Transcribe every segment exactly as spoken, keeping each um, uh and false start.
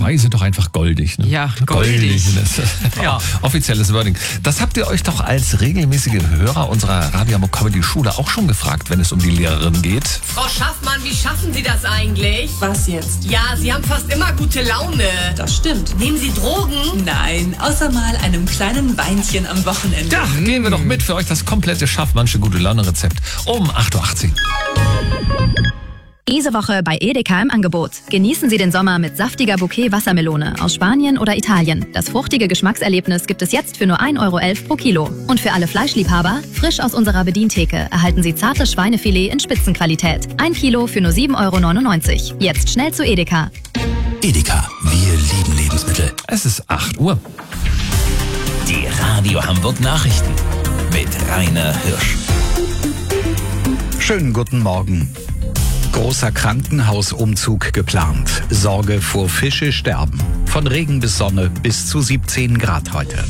zwei sind doch einfach goldig. Ne? Ja, goldig. goldig. Das ja. Offizielles Wording. Das habt ihr euch doch als regelmäßige Hörer unserer Radio Hamburg Comedy Schule auch schon gefragt, wenn es um die Lehrerin geht. Frau Schaffmann, wie schaffen Sie das eigentlich? Was jetzt? Ja, Sie haben fast immer gute Laune. Das stimmt. Nehmen Sie Drogen? Nein, außer mal einem kleinen Weinchen am Wochenende. Ja, gehen wir doch mit für euch das komplette Schaffmannsche gute Laune-Rezept um acht Uhr achtzehn. Diese Woche bei Edeka im Angebot. Genießen Sie den Sommer mit saftiger Bouquet Wassermelone aus Spanien oder Italien. Das fruchtige Geschmackserlebnis gibt es jetzt für nur ein Euro elf pro Kilo. Und für alle Fleischliebhaber, frisch aus unserer Bedientheke, erhalten Sie zartes Schweinefilet in Spitzenqualität. Ein Kilo für nur sieben Euro neunundneunzig. Jetzt schnell zu Edeka. Edeka, wir lieben Lebensmittel. Es ist acht Uhr. Die Radio Hamburg Nachrichten mit Rainer Hirsch. Schönen guten Morgen. Großer Krankenhausumzug geplant. Sorge vor Fische sterben. Von Regen bis Sonne bis zu siebzehn Grad heute.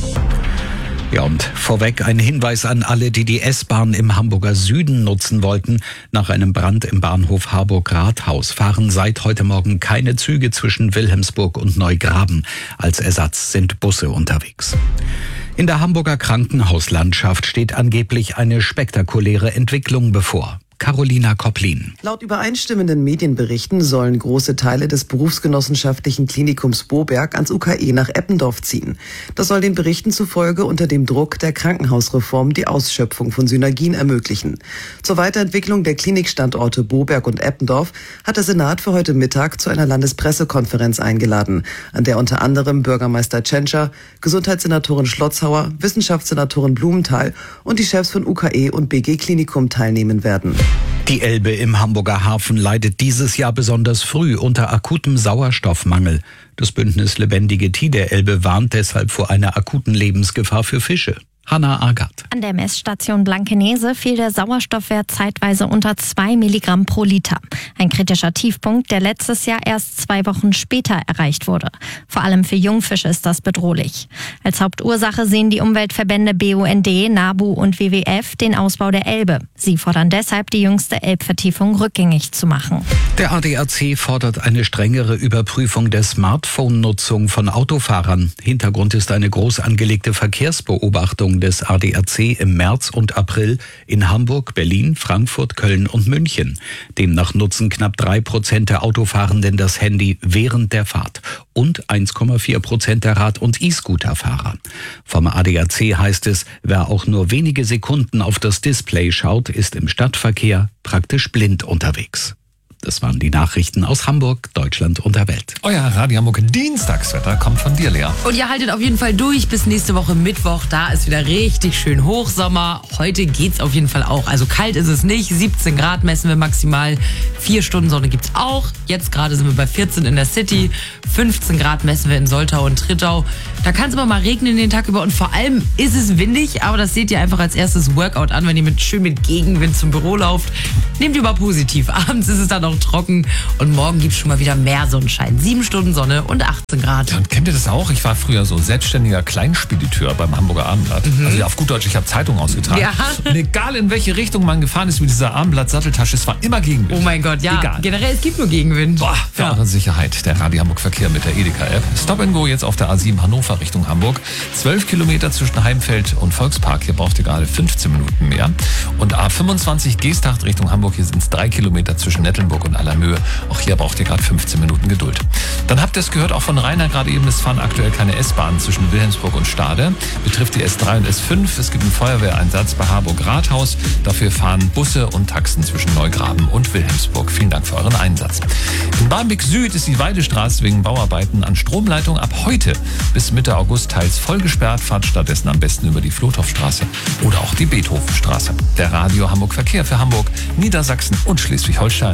Ja, und vorweg ein Hinweis an alle, die die S-Bahn im Hamburger Süden nutzen wollten. Nach einem Brand im Bahnhof Harburg-Rathaus fahren seit heute Morgen keine Züge zwischen Wilhelmsburg und Neugraben. Als Ersatz sind Busse unterwegs. In der Hamburger Krankenhauslandschaft steht angeblich eine spektakuläre Entwicklung bevor. Carolina Kopplin. Laut übereinstimmenden Medienberichten sollen große Teile des berufsgenossenschaftlichen Klinikums Boberg ans U K E nach Eppendorf ziehen. Das soll den Berichten zufolge unter dem Druck der Krankenhausreform die Ausschöpfung von Synergien ermöglichen. Zur Weiterentwicklung der Klinikstandorte Boberg und Eppendorf hat der Senat für heute Mittag zu einer Landespressekonferenz eingeladen, an der unter anderem Bürgermeister Tschentscher, Gesundheitssenatorin Schlotzhauer, Wissenschaftssenatorin Blumenthal und die Chefs von U K E und B G Klinikum teilnehmen werden. Die Elbe im Hamburger Hafen leidet dieses Jahr besonders früh unter akutem Sauerstoffmangel. Das Bündnis Lebendige Tide Elbe warnt deshalb vor einer akuten Lebensgefahr für Fische. Hanna Agathe. An der Messstation Blankenese fiel der Sauerstoffwert zeitweise unter zwei Milligramm pro Liter. Ein kritischer Tiefpunkt, der letztes Jahr erst zwei Wochen später erreicht wurde. Vor allem für Jungfische ist das bedrohlich. Als Hauptursache sehen die Umweltverbände B U N D, NABU und W W F den Ausbau der Elbe. Sie fordern deshalb, die jüngste Elbvertiefung rückgängig zu machen. Der A D A C fordert eine strengere Überprüfung der Smartphone-Nutzung von Autofahrern. Hintergrund ist eine groß angelegte Verkehrsbeobachtung des A D A C im März und April in Hamburg, Berlin, Frankfurt, Köln und München. Demnach nutzen knapp drei Prozent der Autofahrenden das Handy während der Fahrt und eins Komma vier Prozent der Rad- und E-Scooter-Fahrer. Vom A D A C heißt es, wer auch nur wenige Sekunden auf das Display schaut, ist im Stadtverkehr praktisch blind unterwegs. Das waren die Nachrichten aus Hamburg, Deutschland und der Welt. Euer Radio Hamburg Dienstagswetter kommt von dir, Lea. Und ihr haltet auf jeden Fall durch bis nächste Woche Mittwoch. Da ist wieder richtig schön Hochsommer. Heute geht's auf jeden Fall auch. Also kalt ist es nicht. siebzehn Grad messen wir maximal. Vier Stunden Sonne gibt's auch. Jetzt gerade sind wir bei vierzehn in der City. fünfzehn Grad messen wir in Soltau und Trittau. Da kann es aber mal regnen den Tag über. Und vor allem ist es windig. Aber das seht ihr einfach als erstes Workout an, wenn ihr mit schön mit Gegenwind zum Büro lauft. Nehmt ihr mal positiv. Abends ist es dann auch trocken und morgen gibt es schon mal wieder mehr Sonnenschein. Sieben Stunden Sonne und achtzehn Grad. Ja, und kennt ihr das auch? Ich war früher so selbstständiger Kleinspediteur beim Hamburger Abendblatt. Mhm. Also ja, auf gut Deutsch, ich habe Zeitung ausgetragen. Ja. Und egal in welche Richtung man gefahren ist mit dieser Abendblatt-Satteltasche, es war immer Gegenwind. Oh mein Gott, ja. Egal. Generell, es gibt nur Gegenwind. Boah, für ja. eure Sicherheit, der Radio Hamburg Verkehr mit der Edeka-App. Stop and Go jetzt auf der A sieben Hannover Richtung Hamburg. zwölf Kilometer zwischen Heimfeld und Volkspark. Hier braucht ihr gerade fünfzehn Minuten mehr. Und A fünfundzwanzig Geesthacht Richtung Hamburg. Hier sind es drei Kilometer zwischen Nettelnburg und Allermöhe. Auch hier braucht ihr gerade fünfzehn Minuten Geduld. Dann habt ihr es gehört, auch von Rainer gerade eben, es fahren aktuell keine S-Bahnen zwischen Wilhelmsburg und Stade. Betrifft die S drei und S fünf. Es gibt einen Feuerwehreinsatz bei Harburg-Rathaus. Dafür fahren Busse und Taxen zwischen Neugraben und Wilhelmsburg. Vielen Dank für euren Einsatz. In Barmbek Süd ist die Weidestraße wegen Bauarbeiten an Stromleitung ab heute bis Mitte August teils voll gesperrt. Fahrt stattdessen am besten über die Flothofstraße oder auch die Beethovenstraße. Der Radio Hamburg Verkehr für Hamburg, Niedersachsen und Schleswig-Holstein.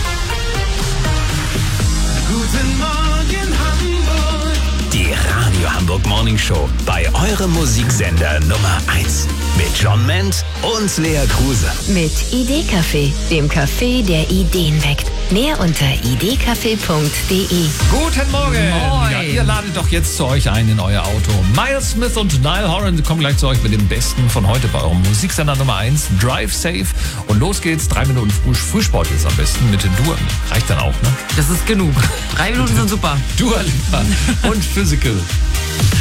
Guten Morgen Hamburg. Die Radio Hamburg Morning Show bei eurem Musiksender Nummer eins. Mit John Ment und Lea Kruse. Mit Idee Café, dem Café, der Ideen weckt. Mehr unter idcafé punkt de. Guten Morgen. Moin. Ja, ihr ladet doch jetzt zu euch ein in euer Auto. Miles Smith und Niall Horan kommen gleich zu euch mit dem Besten von heute bei eurem Musiksender Nummer eins, Drive Safe. Und los geht's, drei Minuten Früh Frühsport jetzt am besten mit Dua. Reicht dann auch, ne? Das ist genug. Drei Minuten sind super. Dua Lipa und Physical.